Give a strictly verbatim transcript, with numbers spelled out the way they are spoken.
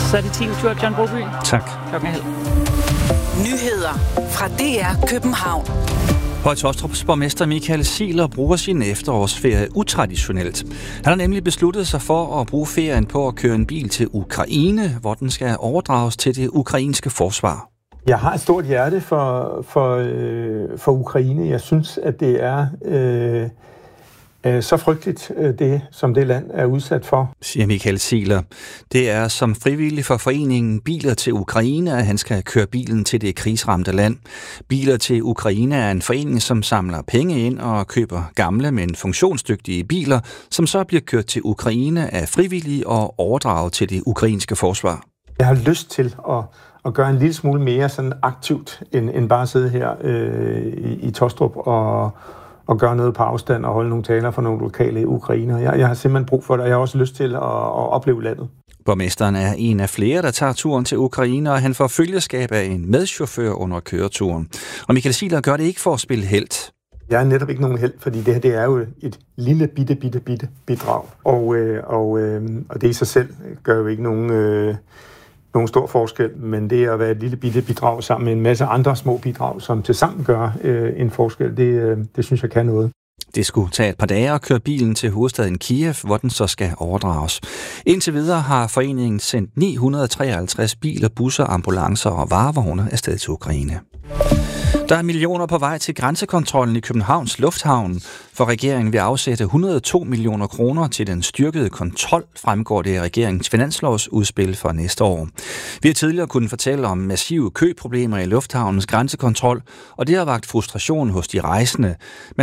Så er det din tur, John Broby. Tak. Klokken er halv. Nyheder fra D R København. Høje-Taastrups borgmester Michael Ziegler bruger sin efterårsferie utraditionelt. Han har nemlig besluttet sig for at bruge ferien på at køre en bil til Ukraine, hvor den skal overdrages til det ukrainske forsvar. Jeg har et stort hjerte for, for, øh, for Ukraine. Jeg synes, at det er øh, øh, så frygteligt, øh, det som det land er udsat for. Siger Michael Ziegler. Det er som frivillig for foreningen Biler til Ukraine, at han skal køre bilen til det krigsramte land. Biler til Ukraine er en forening, som samler penge ind og køber gamle, men funktionsdygtige biler, som så bliver kørt til Ukraine af frivillige og overdraget til det ukrainske forsvar. Jeg har lyst til at og gøre en lille smule mere sådan aktivt, end, end bare at sidde her øh, i, i Taastrup og, og gøre noget på afstand og holde nogle taler for nogle lokale ukrainere. Jeg, jeg har simpelthen brug for det, og jeg har også lyst til at, at opleve landet. Borgmesteren er en af flere, der tager turen til Ukraine, og han får følgeskab af en medchauffør under køreturen. Og Michael Ziegler gør det ikke for at spille helt. Jeg er netop ikke nogen held, fordi det her det er jo et lille bitte, bitte, bitte bidrag. Og, øh, og, øh, og det i sig selv gør jo ikke nogen... Øh, nogen stor forskel, men det at være et lille bitte bidrag sammen med en masse andre små bidrag, som tilsammen gør øh, en forskel, det, øh, det synes jeg kan noget. Det skulle tage et par dage at køre bilen til hovedstaden Kiev, hvor den så skal overdrages. Indtil videre har foreningen sendt ni hundrede treoghalvtreds biler, busser, ambulancer og varevogne afsted til Ukraine. Der er millioner på vej til grænsekontrollen i Københavns Lufthavn, for regeringen vil afsætte et hundrede og to millioner kroner til den styrkede kontrol, fremgår det i regeringens finanslovsudspil for næste år. Vi har tidligere kunnet fortælle om massive køproblemer i lufthavnens grænsekontrol, og det har vakt frustration hos de rejsende. Men